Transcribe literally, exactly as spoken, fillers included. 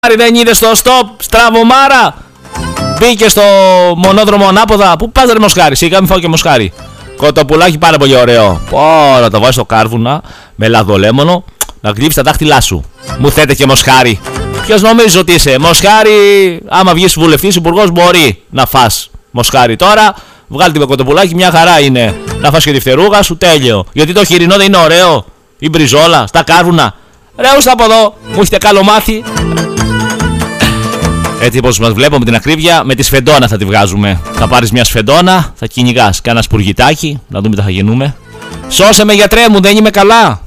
Δεν είδε στο stop, στραβωμάρα. Μπήκε στο μονόδρομο ανάποδα. Πού πας ρε μοσχάρι, σιγά μην φάω και μοσχάρι. Κοτοπουλάκι πάρα πολύ ωραίο. Πω, να το βάζεις στο κάρβουνα με λαδολέμονο, να γλύψεις τα δάχτυλά σου. Μου θέτε και μοσχάρι. Ποιος νομίζεις ότι είσαι? Μοσχάρι, άμα βγεις βουλευτής υπουργός μπορεί να φας μοσχάρι. Τώρα βγάλει την κοτοπουλάκι, μια χαρά είναι. Να φας και τη φτερούγα σου, τέλειο. Γιατί το χοιρινό δεν είναι ωραίο? Η μπριζόλα, στα κάρβουνα. Ρε ούστα από εδώ, μου έχετε καλό μάθει. Έτσι πως μας βλέπω με την ακρίβεια, με τη σφεντόνα θα τη βγάζουμε. Θα πάρεις μια σφεντόνα, θα κυνηγάς κάνα σπουργητάκι, να δούμε τι θα γίνουμε. Σώσε με γιατρέ μου, δεν είμαι καλά.